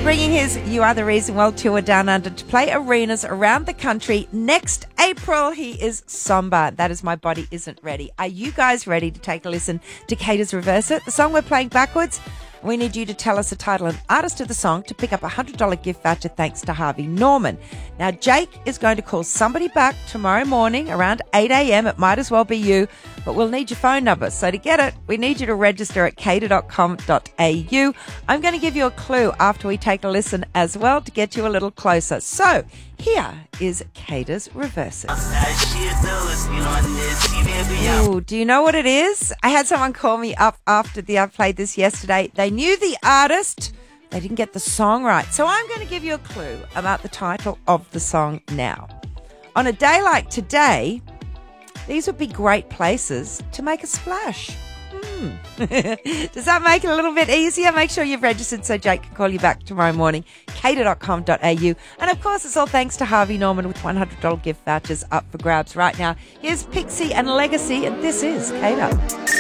bringing his You Are the Reason World Tour down under to play arenas around the country next April. He is somber. That is My Body Isn't Ready. Are you guys ready to take a listen to Kata's Reverse It? The song we're playing backwards. We need you to tell us the title and artist of the song to pick up a $100 gift voucher thanks to Harvey Norman. Now, Jake is going to call somebody back tomorrow morning around 8 a.m. It might as well be you, but we'll need your phone number. So to get it, we need you to register at kata.com.au. I'm going to give you a clue after we take a listen as well to get you a little closer. So here is Kata's Reverse It. Ooh, do you know what it is? I had someone call me up after I played this yesterday. They knew the artist. They didn't get the song right. So I'm going to give you a clue about the title of the song now. On a day like today, these would be great places to make a splash. Does that make it a little bit easier? Make sure you've registered so Jake can call you back tomorrow morning. kata.com.au. And of course, it's all thanks to Harvey Norman with $100 gift vouchers up for grabs right now. Here's Pixie and Legacy, and this is Kata.